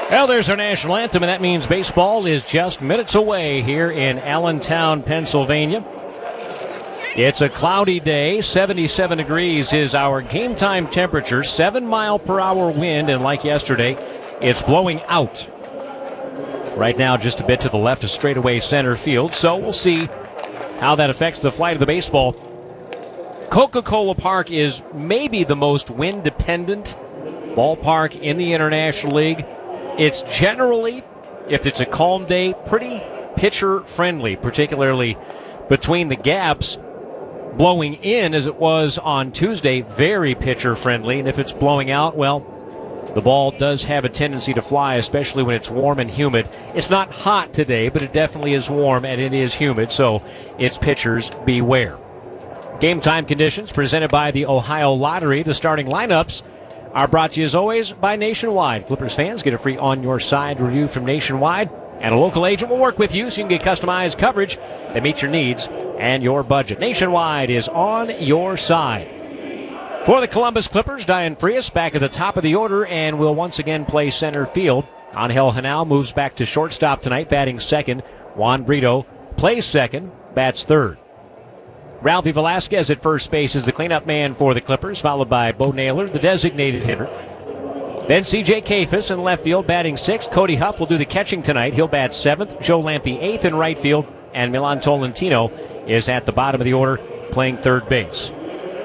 Well, there's our national anthem, and that means baseball is just minutes away here in Allentown, Pennsylvania. It's a cloudy day. 77 degrees is our game time temperature. 7-mile-per-hour wind, and like yesterday, it's blowing out. Right now, just a bit to the left of straightaway center field, so we'll see how that affects the flight of the baseball. Coca-Cola Park is maybe the most wind-dependent ballpark in the International League. It's generally, if it's a calm day, pretty pitcher-friendly, particularly between the gaps. Blowing in, as it was on Tuesday, very pitcher-friendly. And if it's blowing out, well, the ball does have a tendency to fly, especially when it's warm and humid. It's not hot today, but it definitely is warm and it is humid, so it's pitchers beware. Game time conditions presented by the Ohio Lottery. The starting lineups are brought to you, as always, by Nationwide. Clippers fans get a free on-your-side review from Nationwide, and a local agent will work with you so you can get customized coverage that meets your needs and your budget. Nationwide is on your side. For the Columbus Clippers, Diane Frias back at the top of the order and will once again play center field. Angel Henao moves back to shortstop tonight, batting second. Juan Brito plays second, bats third. Ralphie Velasquez at first base is the cleanup man for the Clippers, followed by Bo Naylor, the designated hitter. Then C.J. Kayfus in left field, batting sixth. Cody Huff will do the catching tonight. He'll bat seventh. Joe Lampe eighth in right field. And Milan Tolentino is at the bottom of the order, playing third base.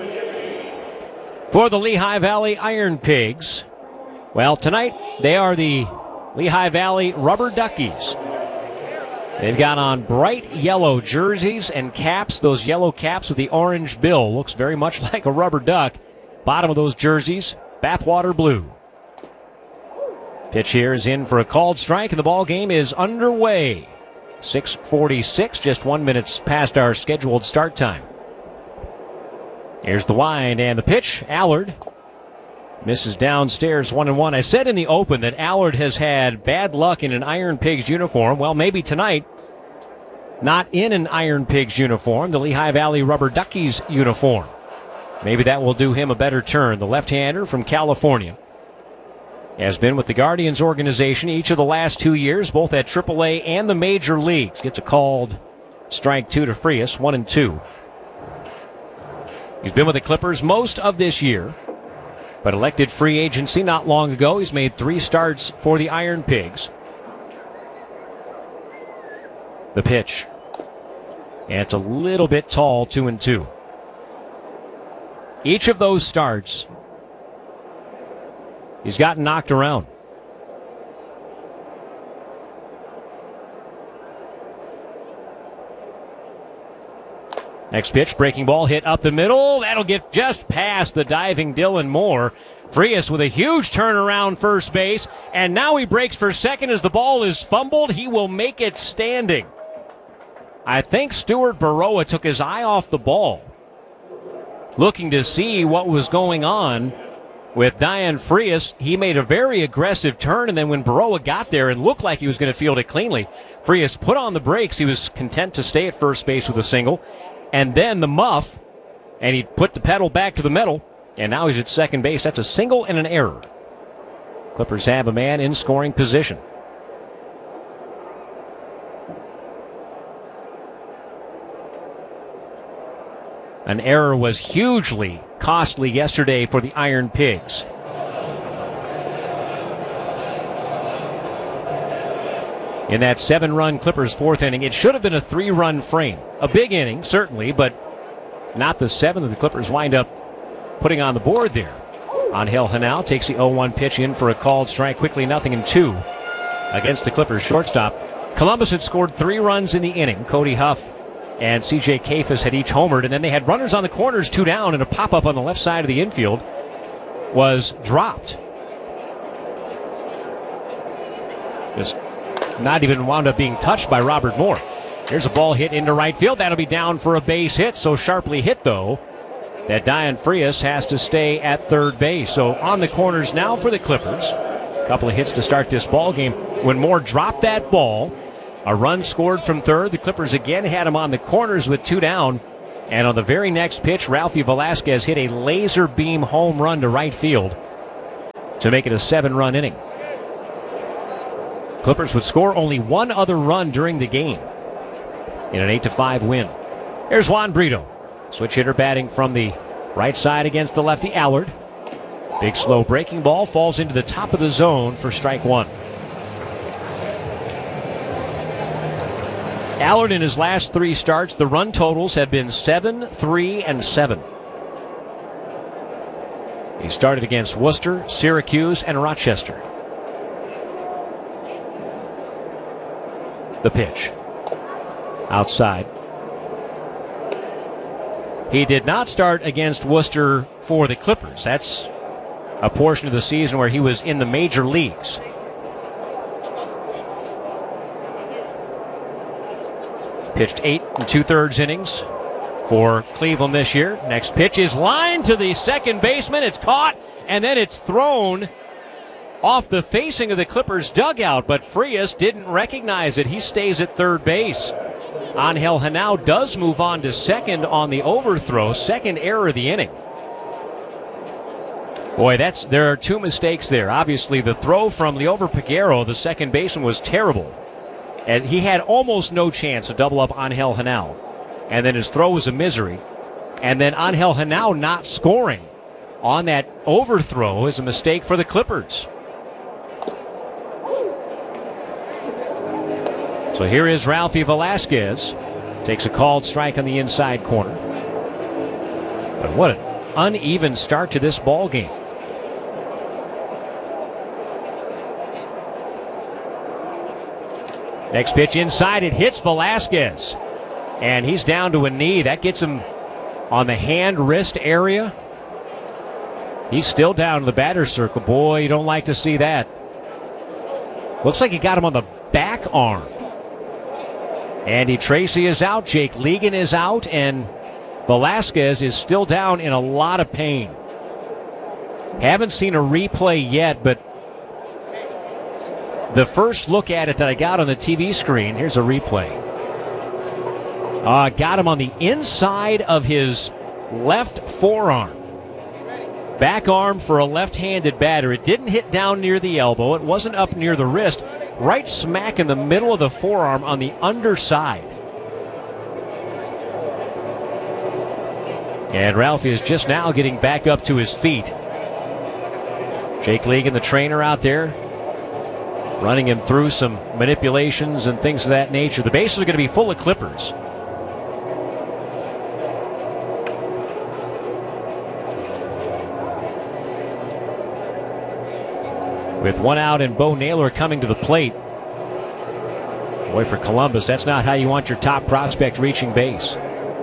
For the Lehigh Valley Iron Pigs, well, tonight they are the Lehigh Valley Rubber Duckies. They've got on bright yellow jerseys and caps. Those yellow caps with the orange bill. Looks very much like a rubber duck. Bottom of those jerseys, bathwater blue. Pitch here is in for a called strike, and the ball game is underway. 6:46, just 1 minute past our scheduled start time. Here's the wind and the pitch. Allard misses downstairs 1-1. I said in the open that Allard has had bad luck in an Iron Pigs uniform. Well, maybe tonight, not in an Iron Pigs uniform, the Lehigh Valley Rubber Duckies uniform. Maybe that will do him a better turn. The left-hander from California has been with the Guardians organization each of the last 2 years, both at AAA and the major leagues. Gets a called strike two to Frias, 1-2. He's been with the Clippers most of this year, but elected free agency not long ago. He's made 3 starts for the Iron Pigs. The pitch. And it's a little bit tall, 2-2. Each of those starts, he's gotten knocked around. Next pitch, breaking ball hit up the middle. That'll get just past the diving Dylan Moore. Frias with a huge turnaround first base. And now he breaks for second as the ball is fumbled. He will make it standing. I think Stuart Baroa took his eye off the ball, looking to see what was going on with Diane Frias. He made a very aggressive turn, and then when Baroa got there and looked like he was going to field it cleanly, Frias put on the brakes. He was content to stay at first base with a single. And then the muff, and he put the pedal back to the metal, and now he's at second base. That's a single and an error. Clippers have a man in scoring position. An error was hugely costly yesterday for the Iron Pigs. In that 7-run Clippers fourth inning, it should have been a 3-run frame. A big inning, certainly, but not the 7 that the Clippers wind up putting on the board there. Angel Henao takes the 0-1 pitch in for a called strike. Quickly 0-2 against the Clippers shortstop. Columbus had scored 3 runs in the inning. Cody Huff and C.J. Kayfus had each homered, and then they had runners on the corners, 2 down, and a pop-up on the left side of the infield was dropped. Just not even wound up being touched by Robert Moore. Here's a ball hit into right field. That'll be down for a base hit. So sharply hit, though, that Diane Frias has to stay at third base. So on the corners now for the Clippers. A couple of hits to start this ball game. When Moore dropped that ball, a run scored from third. The Clippers again had him on the corners with 2 down. And on the very next pitch, Ralphie Velasquez hit a laser beam home run to right field to make it a 7-run inning. Clippers would score only one other run during the game in an 8-5 win. Here's Juan Brito. Switch hitter batting from the right side against the lefty Allard. Big slow breaking ball falls into the top of the zone for strike one. Allard in his last 3 starts, the run totals have been 7, 3, and 7. He started against Worcester, Syracuse, and Rochester. The pitch. Outside. He did not start against Worcester for the Clippers. That's a portion of the season where he was in the major leagues. Pitched 8 2/3 innings for Cleveland this year. Next pitch is lined to the second baseman. It's caught, and then it's thrown off the facing of the Clippers dugout, but Frias didn't recognize it. He stays at third base. Angel Henao does move on to second on the overthrow. Second error of the inning. Boy, there are 2 mistakes there. Obviously, the throw from Liover Peguero, the second baseman, was terrible. And he had almost no chance to double up Angel Henao. And then his throw was a misery. And then Angel Henao not scoring on that overthrow is a mistake for the Clippers. So here is Ralphie Velasquez. Takes a called strike on the inside corner. But what an uneven start to this ball game. Next pitch inside, it hits Velasquez. And he's down to a knee. That gets him on the hand-wrist area. He's still down in the batter's circle. Boy, you don't like to see that. Looks like he got him on the back arm. Andy Tracy is out, Jake Legan is out, and Velasquez is still down in a lot of pain. Haven't seen a replay yet, but the first look at it that I got on the TV screen, here's a replay. Got him on the inside of his left forearm. Back arm for a left-handed batter. It didn't hit down near the elbow. It wasn't up near the wrist. Right smack in the middle of the forearm on the underside. And Ralphie is just now getting back up to his feet. Jake Legan, the trainer out there, running him through some manipulations and things of that nature. The bases are going to be full of Clippers. With 1 out and Bo Naylor coming to the plate. Boy, for Columbus, that's not how you want your top prospect reaching base.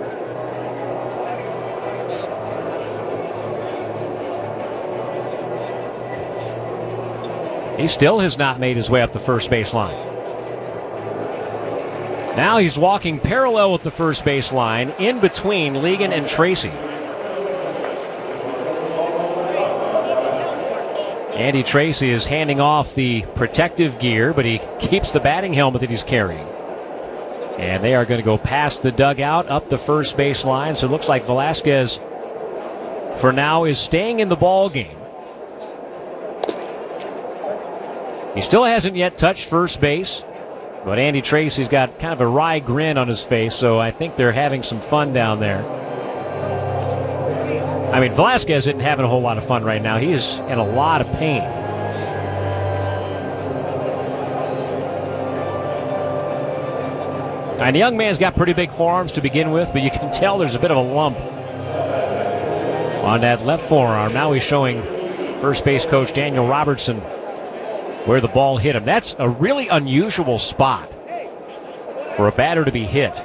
He still has not made his way up the first base line. Now he's walking parallel with the first base line in between Legan and Tracy. Andy Tracy is handing off the protective gear, but he keeps the batting helmet that he's carrying. And they are going to go past the dugout, up the first base line. So it looks like Velasquez, for now, is staying in the ball game. He still hasn't yet touched first base, but Andy Tracy's got kind of a wry grin on his face, so I think they're having some fun down there. I mean, Velasquez isn't having a whole lot of fun right now. He is in a lot of pain. And the young man's got pretty big forearms to begin with, but you can tell there's a bit of a lump on that left forearm. Now he's showing first base coach Daniel Robertson where the ball hit him. That's a really unusual spot for a batter to be hit.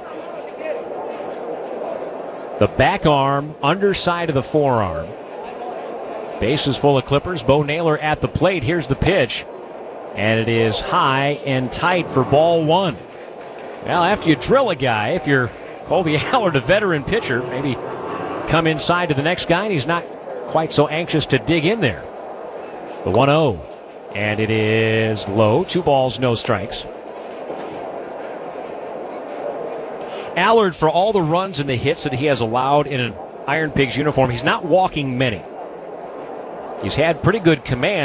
The back arm, underside of the forearm. Bases full of Clippers. Bo Naylor at the plate. Here's the pitch. And it is high and tight for ball 1. Well, after you drill a guy, if you're Colby Allard, a veteran pitcher, maybe come inside to the next guy, and he's not quite so anxious to dig in there. The 1-0. And it is low. 2 balls, no strikes. Allard, for all the runs and the hits that he has allowed in an Iron Pigs uniform, he's not walking many. He's had pretty good command.